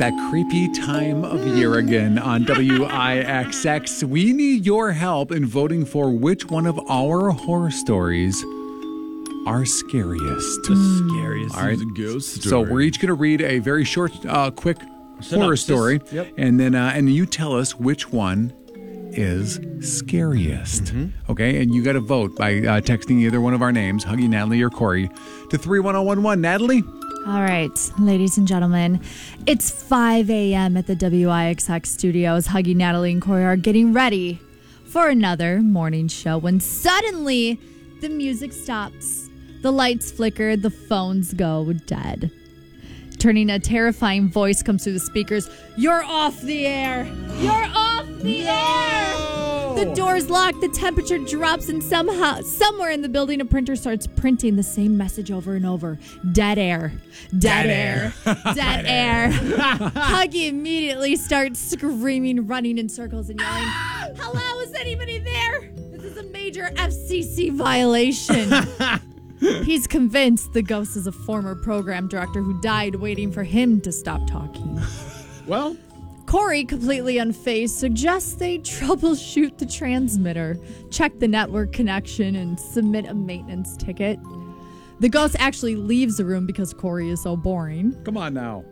That creepy time of year again on WIXX. We need your help in voting for which one of our horror stories are scariest. The scariest All right. is a ghost story. So we're each going to read a very short, quick horror story. Yep. And then you tell us which one is scariest. Mm-hmm. Okay? And you got to vote by texting either one of our names, Huggy, Natalie, or Corey, to 31011. Natalie? All right, ladies and gentlemen, it's 5 a.m. at the WIXX studios. Huggy, Natalie, and Corey are getting ready for another morning show when suddenly the music stops, the lights flicker, the phones go dead. Turning, a terrifying voice comes through the speakers. You're off the air! You're off the air! The door's locked, the temperature drops, and somehow, somewhere in the building, a printer starts printing the same message over and over. Dead air. Dead air. Dead air. Huggy immediately starts screaming, running in circles, and yelling, "Hello, is anybody there? This is a major FCC violation." He's convinced the ghost is a former program director who died waiting for him to stop talking. Well, Corey, completely unfazed, suggests they troubleshoot the transmitter, check the network connection, and submit a maintenance ticket. The ghost actually leaves the room because Corey is so boring. Come on now.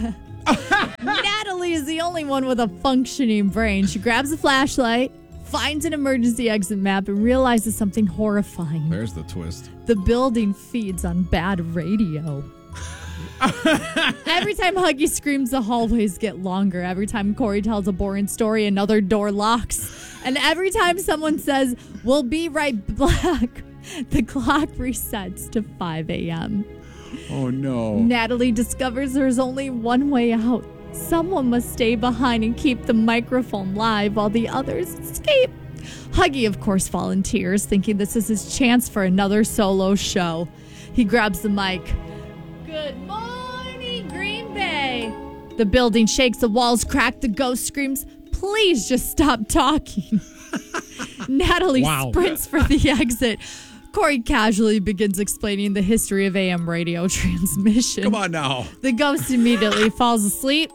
Natalie is the only one with a functioning brain. She grabs a flashlight, finds an emergency exit map, and realizes something horrifying. there's the twist. The building feeds on bad radio. Every time Huggy screams, the hallways get longer. Every time Corey tells a boring story, another door locks. And every time someone says, "We'll be right back," the clock resets to 5 a.m. Oh, no. Natalie discovers there's only one way out. Someone must stay behind and keep the microphone live while the others escape. Huggy, of course, volunteers, thinking this is his chance for another solo show. He grabs the mic. Good morning, Green Bay. The building shakes, the walls crack, the ghost screams, "Please just stop talking." Natalie sprints for the exit. Corey casually begins explaining the history of AM radio transmission. Come on now. The ghost immediately falls asleep.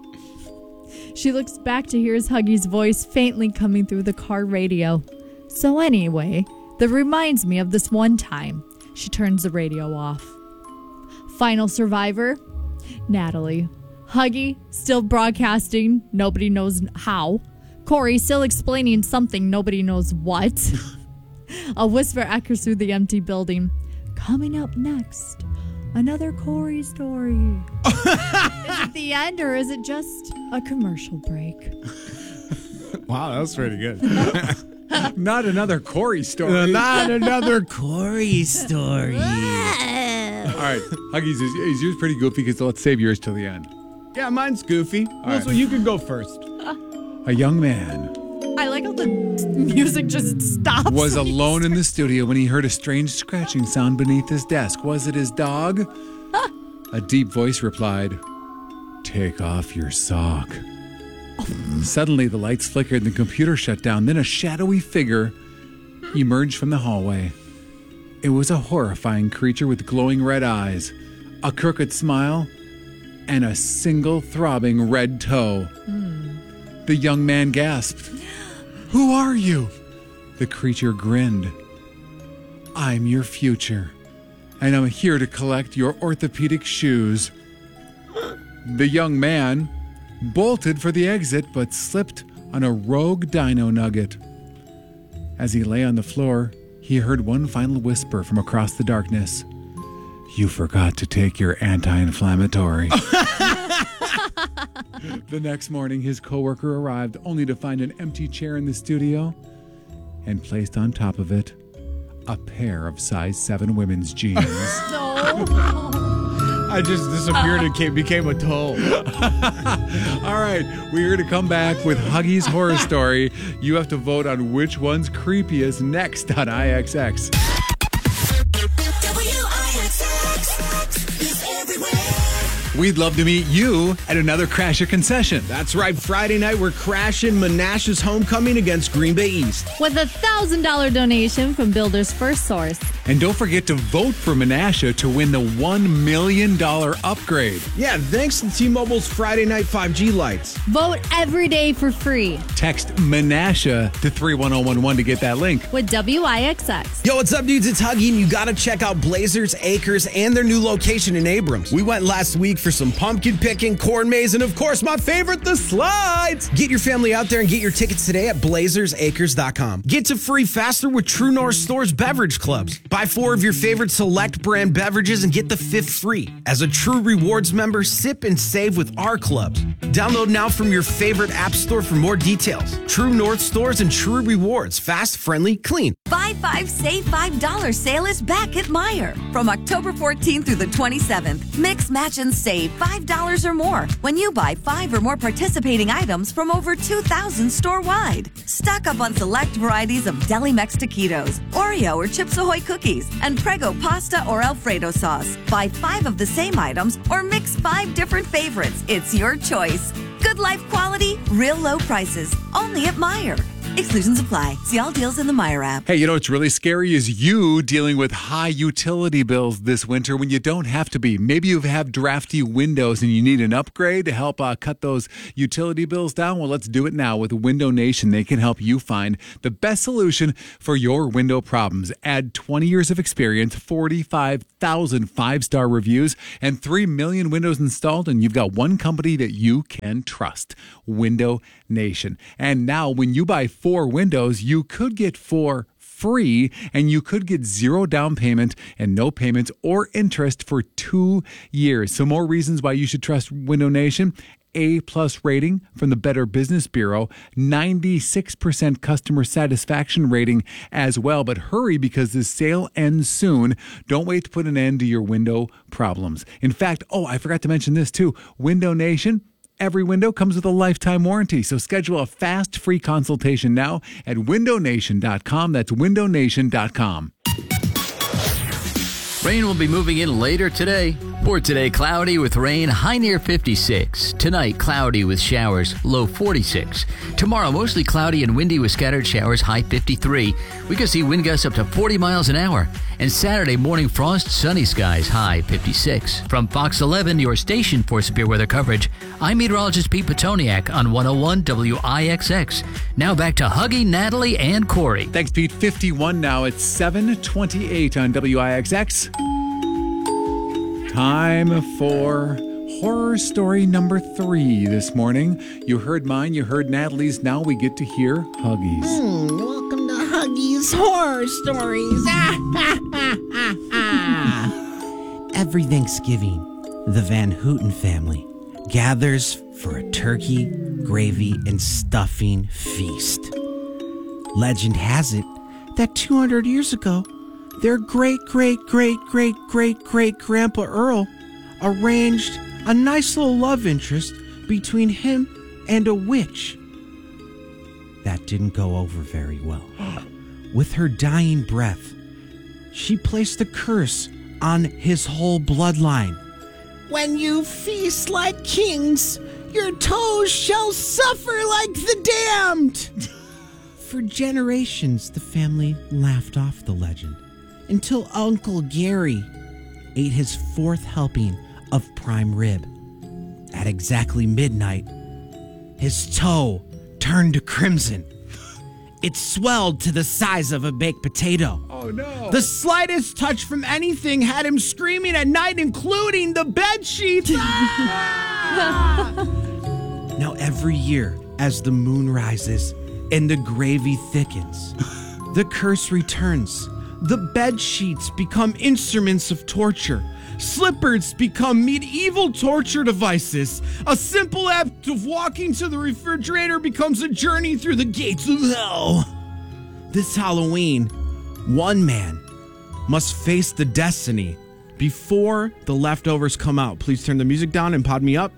She looks back to hear Huggy's voice faintly coming through the car radio. So anyway, that reminds me of this one time. She turns the radio off. Final survivor, Natalie. Huggy still broadcasting, nobody knows how. Corey still explaining something, nobody knows what. A whisper echoes through the empty building. Coming up next, another Corey story. Is it the end, or is it just a commercial break? Wow, that was pretty good. Not another Corey story. Not another Corey story. All right. Huggies, is yours pretty goofy? Because let's save yours till the end. Yeah, mine's goofy. right. So you can go first. A young man I like how the music just stops. was alone in the studio when he heard a strange scratching sound beneath his desk. Was it his dog? A deep voice replied, "Take off your sock." Suddenly, the lights flickered and the computer shut down. Then a shadowy figure emerged from the hallway. It was a horrifying creature with glowing red eyes, a crooked smile, and a single throbbing red toe. The young man gasped, "Who are you?" The creature grinned. "I'm your future, and I'm here to collect your orthopedic shoes." The young man bolted for the exit, but slipped on a rogue dino nugget. As he lay on the floor, he heard one final whisper from across the darkness. "You forgot to take your anti-inflammatory." The next morning, his coworker arrived only to find an empty chair in the studio and placed on top of it a pair of size 7 women's jeans. I just disappeared and became a toe. All right, we're going to come back with Huggy's horror story. You have to vote on which one's creepiest next on IXX. WIXX is everywhere. we'd love to meet you at another Crasher concession. That's right. Friday night, we're crashing Menasha's homecoming against Green Bay East. With a $1,000 donation from Builder's First Source. And don't forget to vote for Menasha to win the $1 million upgrade. Yeah, thanks to T-Mobile's Friday night 5G lights. Vote every day for free Text Menasha to 31011 to get that link. with WIXX. Yo, what's up, dudes? It's Huggy, and you gotta check out Blazers Acres and their new location in Abrams. We went last week for some pumpkin picking, corn maze, and of course, my favorite, the slides. Get your family out there and get your tickets today at blazersacres.com. Get to free faster with True North Store's beverage clubs. Buy 4 of your favorite select brand beverages and get the 5th free. As a True Rewards member, sip and save with our clubs. Download now from your favorite app store for more details. True North Stores and True Rewards. Fast, friendly, clean. Buy 5, save $5 sale is back at Meijer. From October 14th through the 27th, mix, match, and save $5 or more when you buy 5 or more participating items from over 2,000 store-wide. Stock up on select varieties of Deli Mex taquitos, Oreo or Chips Ahoy cookies, and Prego pasta or Alfredo sauce. Buy 5 of the same items or mix 5 different favorites. It's your choice. Good life quality, real low prices. Only at Meijer. Exclusions apply. See all deals in the Meijer app. Hey, you know what's really scary is you dealing with high utility bills this winter when you don't have to be. Maybe you have drafty windows and you need an upgrade to help cut those utility bills down. Well, let's do it now with Window Nation. They can help you find the best solution for your window problems. Add 20 years of experience, 45,000 5-star reviews, and 3 million windows installed, and you've got one company that you can trust, Window Nation. And now when you buy 4 windows, you could get 4 free, and you could get 0 down payment and no payments or interest for 2 years. So more reasons why you should trust Window Nation. A+ rating from the Better Business Bureau, 96% customer satisfaction rating as well. But hurry, because this sale ends soon. Don't wait to put an end to your window problems. In fact, I forgot to mention this too. Window Nation, every window comes with a lifetime warranty. So schedule a fast, free consultation now at windownation.com. That's windownation.com. Rain will be moving in later today. For today, cloudy with rain, high near 56. Tonight, cloudy with showers, low 46. Tomorrow, mostly cloudy and windy with scattered showers, high 53. We could see wind gusts up to 40 miles an hour. And Saturday, morning frost, sunny skies, high 56. From Fox 11, your station for severe weather coverage, I'm meteorologist Pete Petoniak on 101 WIXX. Now back to Huggy, Natalie, and Corey. Thanks, Pete. 51 now. It's 7:28 on WIXX. Time for horror story number 3 this morning. You heard mine, you heard Natalie's. Now we get to hear Huggy's. Welcome to Huggy's Horror Stories. Every Thanksgiving, the Van Houten family gathers for a turkey, gravy, and stuffing feast. Legend has it that 200 years ago, their great-great-great-great-great-great-grandpa Earl arranged a nice little love interest between him and a witch. That didn't go over very well. With her dying breath, she placed a curse on his whole bloodline. When you feast like kings, your toes shall suffer like the damned. For generations, the family laughed off the legend, until Uncle Gary ate his 4th helping of prime rib. At exactly midnight, his toe turned to crimson. It swelled to the size of a baked potato. Oh, no. The slightest touch from anything had him screaming at night, including the bed sheets. Now every year, as the moon rises and the gravy thickens, the curse returns. The bed sheets become instruments of torture. Slippers become medieval torture devices. A simple act of walking to the refrigerator becomes a journey through the gates of hell. This Halloween, one man must face the destiny before the leftovers come out. Please turn the music down and pod me up.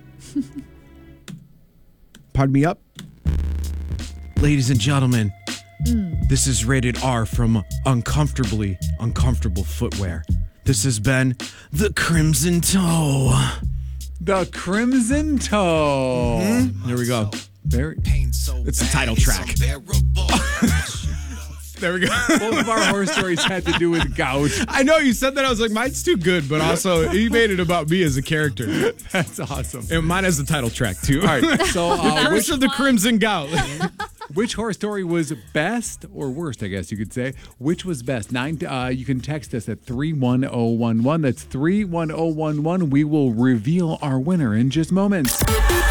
Pod me up. Ladies and gentlemen, this is rated R from Uncomfortably Uncomfortable Footwear. This has been The Crimson Toe. The Crimson Toe. Here we go. Very. It's the title track. There we go. Both of our horror stories had to do with gout. I know you said that. I was like, mine's too good, but also he made it about me as a character. That's awesome. And mine has the title track too. All right. So, Curse of the Crimson Gout. which horror story was best or worst? I guess you could say. Which was best? You can text us at 31011. That's 31011. We will reveal our winner in just moments.